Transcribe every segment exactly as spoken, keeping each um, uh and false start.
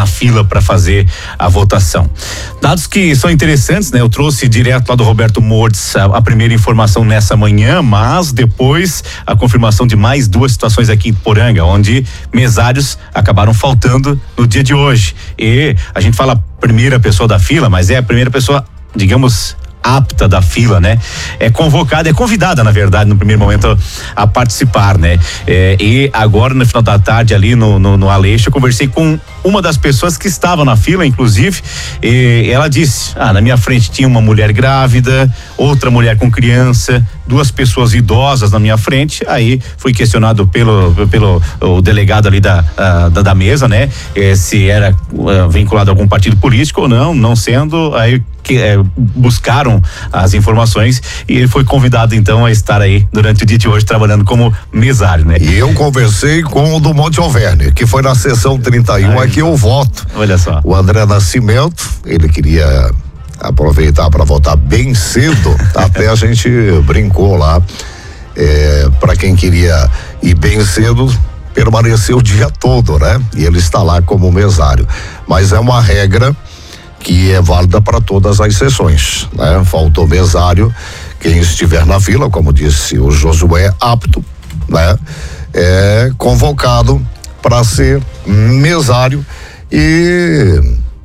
na fila para fazer a votação. Dados que são interessantes, né? Eu trouxe direto lá do Roberto Mordes a, a primeira informação nessa manhã, mas depois a confirmação de mais duas situações aqui em Poranga, onde mesários acabaram faltando no dia de hoje. E a gente fala primeira pessoa da fila, mas é a primeira pessoa, digamos, apta da fila, né? É convocada, é convidada, na verdade, no primeiro momento a participar, né? É, e agora, no final da tarde, ali no, no, no Aleixo, eu conversei com uma das pessoas que estava na fila, inclusive, e ela disse, ah, na minha frente tinha uma mulher grávida, outra mulher com criança, duas pessoas idosas na minha frente. Aí fui questionado pelo pelo o delegado ali da da, da mesa, né? Eh, se era uh, vinculado a algum partido político ou não, não sendo, aí que eh, buscaram as informações e ele foi convidado então a estar aí durante o dia de hoje trabalhando como mesário, né? E eu conversei com o do Monte Alverne, que foi na sessão trinta e um, aqui eu voto. Olha só. O André Nascimento, ele queria aproveitar para votar bem cedo, até a gente brincou lá, é, para quem queria ir bem cedo, permaneceu o dia todo, né? E ele está lá como mesário. Mas é uma regra que é válida para todas as sessões, né? Faltou mesário, quem estiver na fila, como disse o Josué, apto, né? É convocado para ser mesário e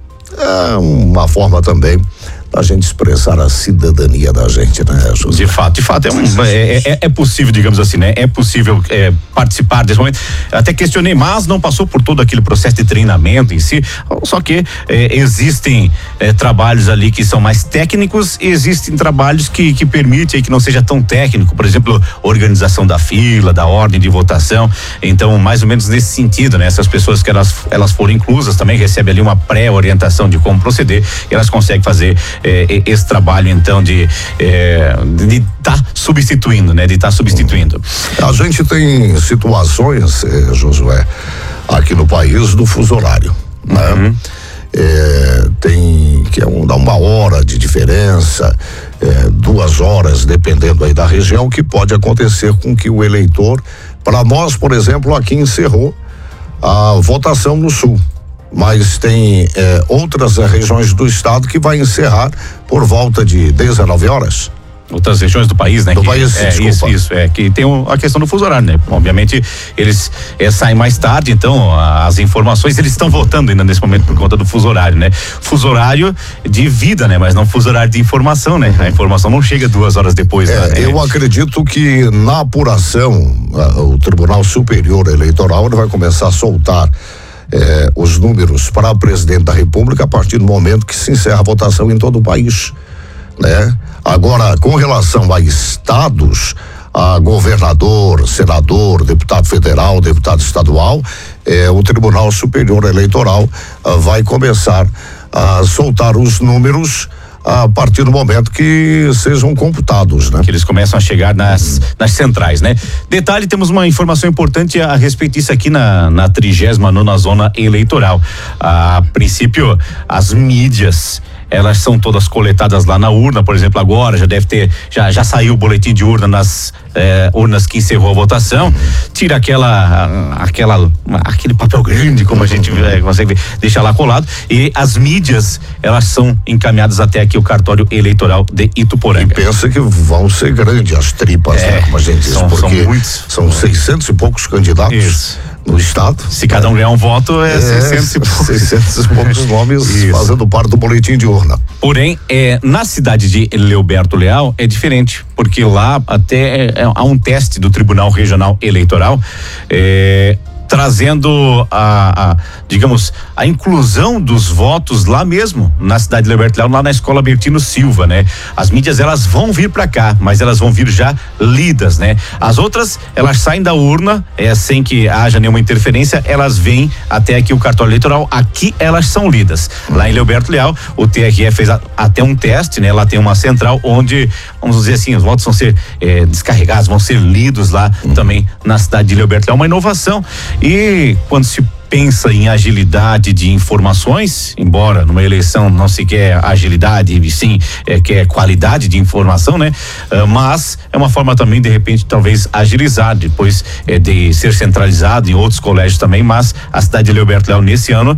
é uma forma também da gente expressar a cidadania da gente, né, José? De fato, de fato, é, um, é, é, é possível, digamos assim, né? É possível é, participar desse momento. Até questionei, mas não passou por todo aquele processo de treinamento em si, só que é, existem é, trabalhos ali que são mais técnicos e existem trabalhos que, que permitem que não seja tão técnico, por exemplo, organização da fila, da ordem de votação. Então, mais ou menos nesse sentido, né? Essas pessoas que elas, elas foram inclusas também recebem ali uma pré-orientação de como proceder e elas conseguem fazer É, esse trabalho então de é, de estar tá substituindo, né? De estar tá substituindo. A gente tem situações, eh, Josué, aqui no país do fuso horário, né? Uhum. É, tem que é um, dá uma hora de diferença, é, duas horas, dependendo aí da região, que pode acontecer com que o eleitor, para nós, por exemplo, aqui encerrou a votação no sul. Mas tem eh, outras regiões do estado que vai encerrar por volta de dezenove horas. Outras regiões do país, né? Do que, país, é, desculpa. Isso, isso, é que tem o, a questão do fuso horário, né? Obviamente eles é, saem mais tarde, então as informações, eles estão votando ainda nesse momento por conta do fuso horário, né? Fuso horário de vida, né? Mas não fuso horário de informação, né? A informação não chega duas horas depois. É, né? Eu acredito que na apuração, o Tribunal Superior Eleitoral ele vai começar a soltar Eh, os números para o presidente da República a partir do momento que se encerra a votação em todo o país, né? Agora, com relação a estados, a governador, senador, deputado federal, deputado estadual, eh, o Tribunal Superior Eleitoral ah, vai começar a soltar os números a partir do momento que sejam computados, né? Que eles começam a chegar nas, nas centrais, né? Detalhe, temos uma informação importante a, a respeito disso aqui na, na trigésima nona zona eleitoral. A princípio, as mídias, elas são todas coletadas lá na urna, por exemplo, agora já deve ter, já, já saiu o boletim de urna nas eh, urnas que encerrou a votação, tira aquela, aquela, aquele papel grande, como a gente eh, consegue ver, deixa lá colado, e as mídias, elas são encaminhadas até aqui o cartório eleitoral de Ituporanga. E pensa que vão ser grandes as tripas, é, né? Como a gente diz, são, porque são muitos. São seiscentos e poucos candidatos. Isso. No estado. Se cada um ganhar um voto, é, é seiscentos e poucos. seiscentos e poucos nomes Isso. fazendo parte do boletim de urna. Porém, é, na cidade de Leoberto Leal é diferente, porque lá até é, há um teste do Tribunal Regional Eleitoral é, trazendo a, a, digamos, a inclusão dos votos lá mesmo, na cidade de Leoberto Leal, lá na Escola Bertino Silva, né? As mídias, elas vão vir para cá, mas elas vão vir já lidas, né? As outras, elas saem da urna, é, sem que haja nenhuma interferência, elas vêm até aqui o cartório eleitoral, aqui elas são lidas. Lá em Leoberto Leal, o T R E fez a, até um teste, né? Lá tem uma central onde, vamos dizer assim, os votos vão ser é, descarregados, vão ser lidos lá hum. também na cidade de Leoberto Leal, uma inovação. E quando se pensa em agilidade de informações, embora numa eleição não se quer agilidade, e sim é, quer qualidade de informação, né? Uh, mas é uma forma também, de repente, talvez agilizar, depois é, de ser centralizado em outros colégios também, mas a cidade de Leoberto Leal nesse ano